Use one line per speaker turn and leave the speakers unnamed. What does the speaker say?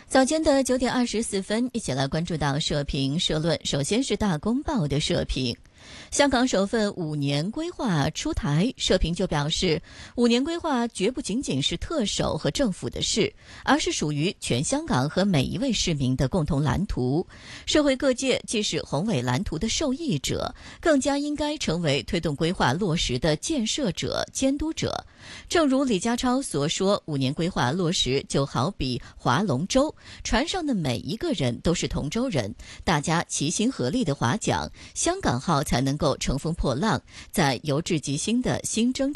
早间的9点24分，一起来关注到社评社论。首先是大公报的社评，香港首份5年规划出台，社评就表示，5年规划绝不仅仅是特首和政府的事，而是属于全香港和每一位市民的共同蓝图。社会各界既是宏伟蓝图的受益者，更加应该成为推动规划落实的建设者、监督者。正如李家超所说，5年规划落实就好比划龙舟，船上的每一个人都是同舟人，大家齐心合力的划桨，香港号才能够乘风破浪，在由治及兴的新征程